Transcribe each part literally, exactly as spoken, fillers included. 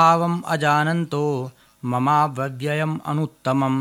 भावम अजानंतो ममाव्ययम अनुत्तमम।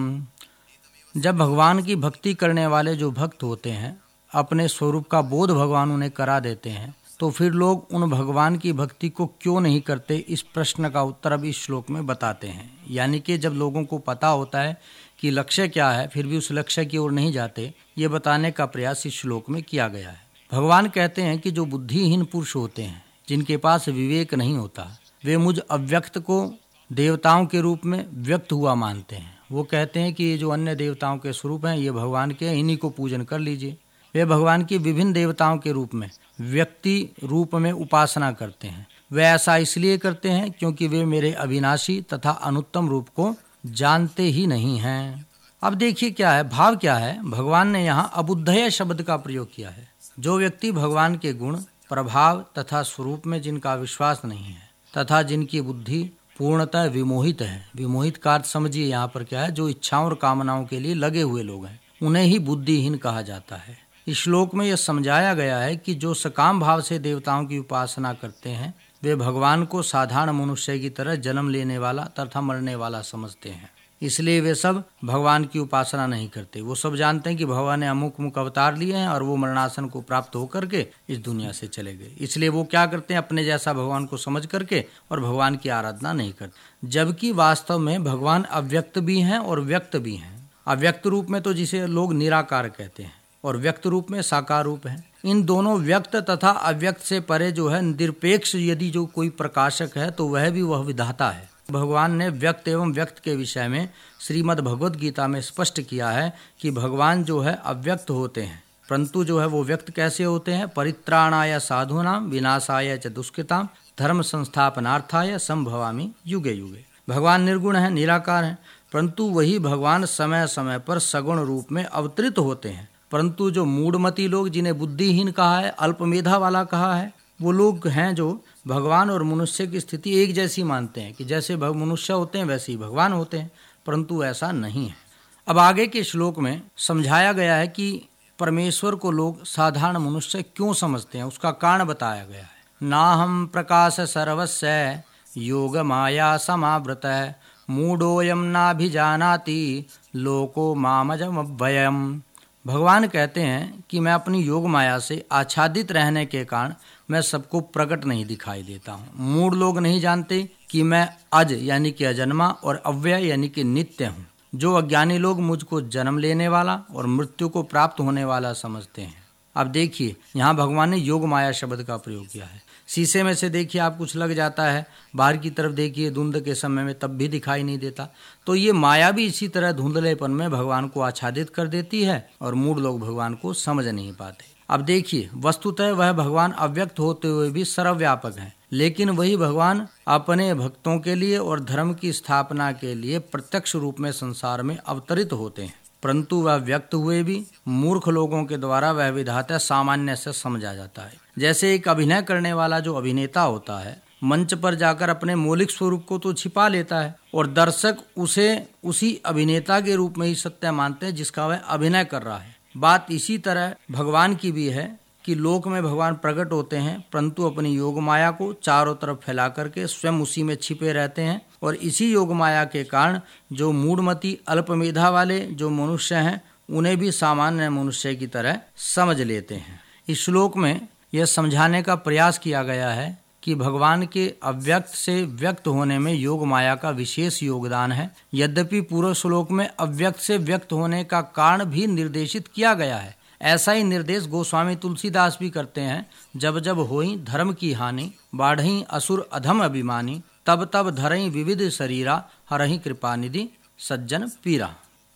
जब भगवान की भक्ति करने वाले जो भक्त होते हैं अपने स्वरूप का बोध भगवान उन्हें करा देते हैं, तो फिर लोग उन भगवान की भक्ति को क्यों नहीं करते, इस प्रश्न का उत्तर अब इस श्लोक में बताते हैं। यानी कि जब लोगों को पता होता है कि लक्ष्य क्या है फिर भी उस लक्ष्य की ओर नहीं जाते, ये बताने का प्रयास इस श्लोक में किया गया है। भगवान कहते हैं कि जो बुद्धिहीन पुरुष होते हैं, जिनके पास विवेक नहीं होता, वे मुझ अव्यक्त को देवताओं के रूप में व्यक्त हुआ मानते हैं। वो कहते हैं कि ये जो अन्य देवताओं के स्वरूप हैं ये भगवान के, इन्हीं को पूजन कर लीजिए। वे भगवान की विभिन्न देवताओं के रूप में व्यक्ति रूप में उपासना करते हैं। वे ऐसा इसलिए करते हैं क्योंकि वे मेरे अविनाशी तथा अनुत्तम रूप को जानते ही नहीं हैं। अब देखिए क्या है, भाव क्या है। भगवान ने यहाँ अबुद्धय शब्द का प्रयोग किया है। जो व्यक्ति भगवान के गुण, प्रभाव तथा स्वरूप में जिनका विश्वास नहीं है तथा जिनकी बुद्धि पूर्णतः विमोहित है, विमोहित का अर्थ समझिए यहाँ पर क्या है, जो इच्छाओं और कामनाओं के लिए लगे हुए लोग हैं, उन्हें ही बुद्धिहीन कहा जाता है। इस श्लोक में यह समझाया गया है कि जो सकाम भाव से देवताओं की उपासना करते हैं वे भगवान को साधारण मनुष्य की तरह जन्म लेने वाला तथा मरने वाला समझते हैं, इसलिए वे सब भगवान की उपासना नहीं करते। वो सब जानते हैं कि भगवान ने अमुक मुक अवतार लिए हैं और वो मरणासन को प्राप्त होकर के इस दुनिया से चले गए, इसलिए वो क्या करते हैं, अपने जैसा भगवान को समझ करके और भगवान की आराधना नहीं करते। जबकि वास्तव में भगवान अव्यक्त भी हैं और व्यक्त भी हैं। अव्यक्त रूप में तो जिसे लोग निराकार कहते हैं और व्यक्त रूप में साकार रूप है। इन दोनों व्यक्त तथा अव्यक्त से परे जो है निरपेक्ष यदि जो कोई प्रकाशक है तो वह भी वह विधाता है। भगवान ने व्यक्त एवं व्यक्त के विषय में श्रीमद् भगवद गीता में स्पष्ट किया है कि भगवान जो है अव्यक्त होते हैं, परंतु जो है वो व्यक्त कैसे होते हैं, परित्राणाय साधूनां विनाशाय च दुष्कृतां धर्म संस्थापनार्थाय संभवामि युगे युगे। भगवान निर्गुण है, निराकार है, परंतु वही भगवान समय समय पर सगुण रूप में अवतरित होते हैं। परंतु जो मूढ़मती लोग, जिन्हें बुद्धिहीन कहा है, अल्पमेधा वाला कहा है, वो लोग हैं जो भगवान और मनुष्य की स्थिति एक जैसी मानते हैं कि जैसे मनुष्य होते हैं वैसे ही भगवान होते हैं, परंतु ऐसा नहीं है। अब आगे के श्लोक में समझाया गया है कि परमेश्वर को लोग साधारण मनुष्य क्यों समझते हैं, उसका कारण बताया गया है। नाहं प्रकाश सर्वस्य योग माया समावृतः मूढ़ोऽयं नाभिजानाति लोको मामजमव्ययम्। भगवान कहते हैं कि मैं अपनी योग माया से आच्छादित रहने के कारण मैं सबको प्रकट नहीं दिखाई देता हूँ। मूढ़ लोग नहीं जानते कि मैं अज यानी कि अजन्मा और अव्यय यानी कि नित्य हूँ। जो अज्ञानी लोग मुझको जन्म लेने वाला और मृत्यु को प्राप्त होने वाला समझते हैं। अब देखिए यहाँ भगवान ने योग माया शब्द का प्रयोग किया है। शीशे में से देखिए आप कुछ लग जाता है, बाहर की तरफ देखिए धुंध के समय में तब भी दिखाई नहीं देता। तो ये माया भी इसी तरह धुंधलेपन में भगवान को आच्छादित कर देती है और मूढ़ लोग भगवान को समझ नहीं पाते। अब देखिए वस्तुतः वह भगवान अव्यक्त होते हुए भी सर्वव्यापक है, लेकिन वही भगवान अपने भक्तों के लिए और धर्म की स्थापना के लिए प्रत्यक्ष रूप में संसार में अवतरित होते हैं। परंतु वह व्यक्त हुए भी मूर्ख लोगों के द्वारा वह विधाता सामान्य से समझा जाता है। जैसे एक अभिनय करने वाला जो अभिनेता होता है मंच पर जाकर अपने मौलिक स्वरूप को तो छिपा लेता है और दर्शक उसे उसी अभिनेता के रूप में ही सत्य मानते हैं जिसका वह अभिनय कर रहा है। बात इसी तरह भगवान की भी है कि लोक में भगवान प्रकट होते हैं परंतु अपनी योग माया को चारों तरफ फैला करके स्वयं उसी में छिपे रहते हैं और इसी योग माया के कारण जो मूढ़मती अल्पमेधा वाले जो मनुष्य हैं उन्हें भी सामान्य मनुष्य की तरह समझ लेते हैं। इस श्लोक में यह समझाने का प्रयास किया गया है कि भगवान के अव्यक्त से व्यक्त होने में योग माया का विशेष योगदान है। यद्यपि पूर्व श्लोक में अव्यक्त से व्यक्त होने का कारण भी निर्देशित किया गया है। ऐसा ही निर्देश गोस्वामी तुलसीदास भी करते हैं। जब जब होई धर्म की हानि, बाढ़ई असुर अधम अभिमानी, तब तब धरई विविध शरीरा, हरहि कृपा निधि सज्जन पीरा।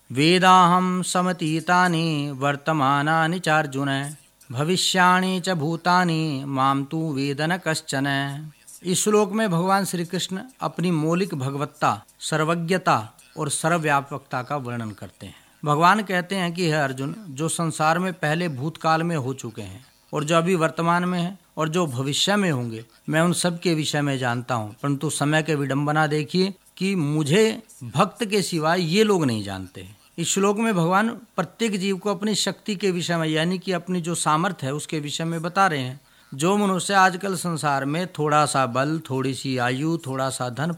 वेदाहम समतीतानि वर्तमानानि चार्जुन, भविष्याणि च भूतानि माम तु वेद न कश्चन। इस श्लोक में भगवान श्री कृष्ण अपनी मौलिक भगवत्ता, सर्वज्ञता और सर्वव्यापकता का वर्णन करते हैं। भगवान कहते हैं कि हे अर्जुन, जो संसार में पहले भूतकाल में हो चुके हैं और जो अभी वर्तमान में है और जो भविष्य में होंगे, मैं उन सब के विषय में जानता हूँ। परंतु समय के विडंबना देखिए कि मुझे भक्त के सिवाय ये लोग नहीं जानते। इस श्लोक में भगवान प्रत्येक जीव को अपनी शक्ति के विषय में यानी कि अपनी जो सामर्थ्य है उसके विषय में बता रहे हैं। जो मनुष्य आजकल संसार में थोड़ा सा बल, थोड़ी सी आयु, थोड़ा सा धन